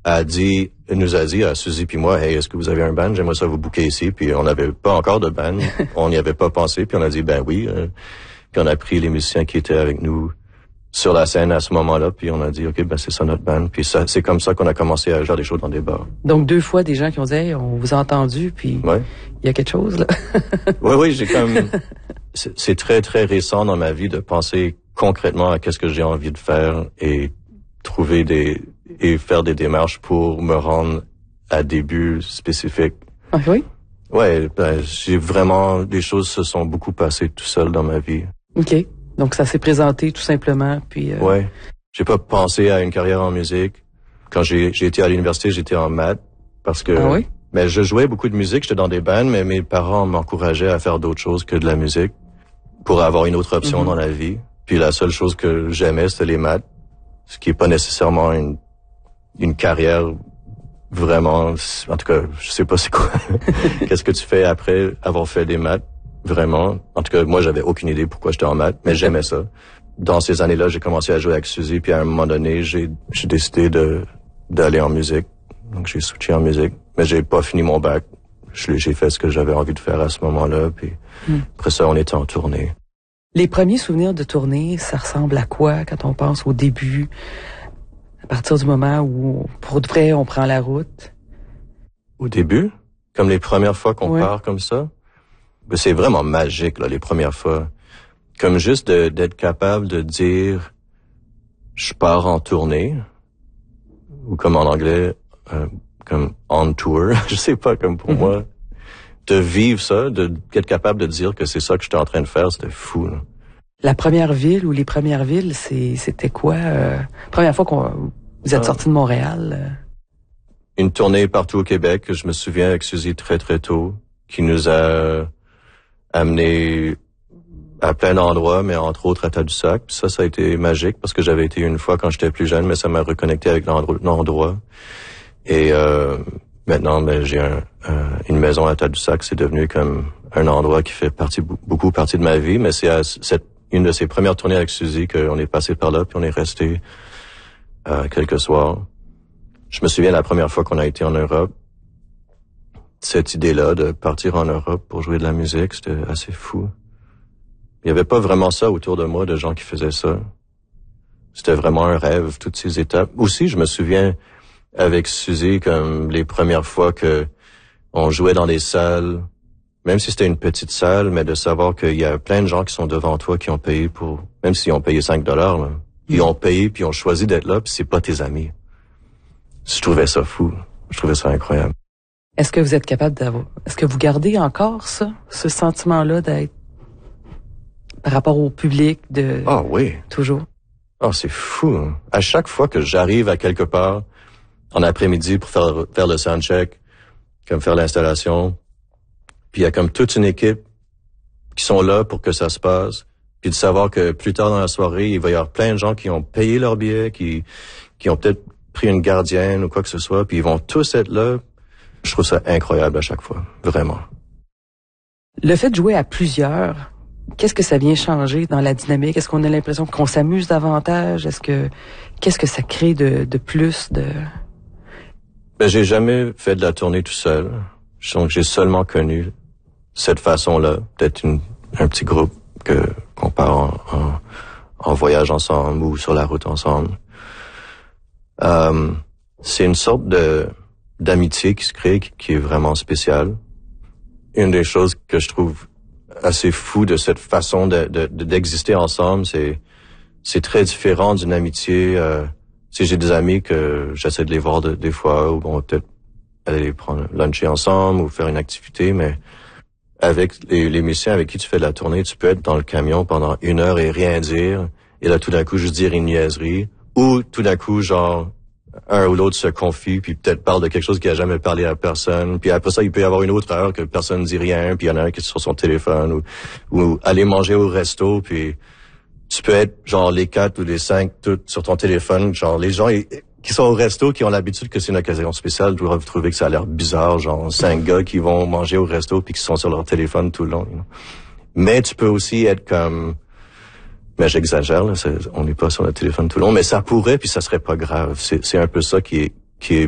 nous a dit à Suzy puis moi, hey, est-ce que vous avez un band? J'aimerais ça vous booker ici. Puis on n'avait pas encore de band. On n'y avait pas pensé. Puis on a dit, ben oui. Puis on a pris les musiciens qui étaient avec nous sur la scène à ce moment-là. Puis on a dit, OK, ben c'est ça notre band. Puis ça, c'est comme ça qu'on a commencé à faire des shows dans des bars. Donc 2 fois des gens qui ont dit, hey, on vous a entendu, puis il y a quelque chose là. Oui, j'ai comme... C'est très, très récent dans ma vie de penser concrètement à qu'est-ce que j'ai envie de faire et faire des démarches pour me rendre à des buts spécifiques. Ah oui? Ouais, j'ai vraiment, des choses se sont beaucoup passées tout seul dans ma vie. OK. Donc ça s'est présenté tout simplement, puis... Ouais. J'ai pas pensé à une carrière en musique. Quand j'ai été à l'université, j'étais en maths parce que... Ah oui? Mais je jouais beaucoup de musique, j'étais dans des bands, mais mes parents m'encourageaient à faire d'autres choses que de la musique pour avoir une autre option dans la vie. Puis la seule chose que j'aimais, c'était les maths, ce qui est pas nécessairement une carrière vraiment... En tout cas, je sais pas c'est quoi. Qu'est-ce que tu fais après avoir fait des maths, vraiment? En tout cas, moi, j'avais aucune idée pourquoi j'étais en maths, mais j'aimais ça. Dans ces années-là, j'ai commencé à jouer avec Suzy, puis à un moment donné, j'ai décidé d'aller en musique. Donc, j'ai switché en musique. Mais j'ai pas fini mon bac. J'ai fait ce que j'avais envie de faire à ce moment-là. Puis après ça, on était en tournée. Les premiers souvenirs de tournée, ça ressemble à quoi quand on pense au début? À partir du moment où, pour de vrai, on prend la route? Au début? Comme les premières fois qu'on part comme ça? Ben, c'est vraiment magique, là, les premières fois. Comme juste d'être capable de dire « je pars en tournée », ou comme en anglais... comme on tour, je sais pas, comme pour moi, de vivre ça, d'être capable de dire que c'est ça que j'étais en train de faire, c'était fou. Là. La première ville ou les premières villes, c'était quoi? Première fois vous êtes sorti de Montréal? Une tournée partout au Québec, je me souviens avec Suzy très très tôt, qui nous a amenés à plein d'endroits, mais entre autres à Tadoussac. Puis ça a été magique parce que j'avais été une fois quand j'étais plus jeune, mais ça m'a reconnecté avec l'endroit. Et maintenant, j'ai une maison à Tadoussac. C'est devenu comme un endroit qui fait beaucoup partie de ma vie. Mais c'est une de ces premières tournées avec Suzy qu'on est passé par là, puis on est resté quelques soirs. Je me souviens la première fois qu'on a été en Europe. Cette idée-là de partir en Europe pour jouer de la musique, c'était assez fou. Il n'y avait pas vraiment ça autour de moi, de gens qui faisaient ça. C'était vraiment un rêve, toutes ces étapes. Aussi, je me souviens... avec Suzy, comme les premières fois que on jouait dans des salles, même si c'était une petite salle, mais de savoir qu'il y a plein de gens qui sont devant toi qui ont payé même s'ils ont payé $5, là, ils ont payé puis ils ont choisi d'être là, puis c'est pas tes amis. Je trouvais ça fou. Je trouvais ça incroyable. Est-ce que vous êtes capable est-ce que vous gardez encore ça, ce sentiment-là d'être par rapport au public Ah oui. Toujours? Ah, c'est fou. Hein? À chaque fois que j'arrive à quelque part, en après-midi pour faire le soundcheck, comme faire l'installation. Puis il y a comme toute une équipe qui sont là pour que ça se passe. Puis de savoir que plus tard dans la soirée, il va y avoir plein de gens qui ont payé leur billet, qui ont peut-être pris une gardienne ou quoi que ce soit, puis ils vont tous être là. Je trouve ça incroyable à chaque fois, vraiment. Le fait de jouer à plusieurs, qu'est-ce que ça vient changer dans la dynamique? Est-ce qu'on a l'impression qu'on s'amuse davantage? Qu'est-ce que ça crée de plus de... Ben, j'ai jamais fait de la tournée tout seul. Donc, j'ai seulement connu cette façon-là. Peut-être un petit groupe qu'on part en voyage ensemble ou sur la route ensemble. C'est une sorte d'amitié qui se crée, qui est vraiment spéciale. Une des choses que je trouve assez fou de cette façon d'exister ensemble, c'est très différent d'une amitié... Si j'ai des amis que j'essaie de les voir des fois, ou on va peut-être aller prendre luncher ensemble ou faire une activité, mais avec les musiciens avec qui tu fais de la tournée, tu peux être dans le camion pendant 1 heure et rien dire, et là tout d'un coup juste dire une niaiserie, ou tout d'un coup genre un ou l'autre se confie, puis peut-être parle de quelque chose qui a jamais parlé à personne, puis après ça il peut y avoir une autre heure que personne ne dit rien, puis il y en a un qui est sur son téléphone, ou aller manger au resto, puis... Tu peux être genre les 4 ou les 5 tout sur ton téléphone. Genre les gens qui sont au resto, qui ont l'habitude que c'est une occasion spéciale, doivent trouver que ça a l'air bizarre. Genre 5 gars qui vont manger au resto puis qui sont sur leur téléphone tout le long. You know? Mais tu peux aussi être comme... Mais j'exagère, là, on n'est pas sur le téléphone tout le long. Mais ça pourrait puis ça serait pas grave. C'est un peu ça qui est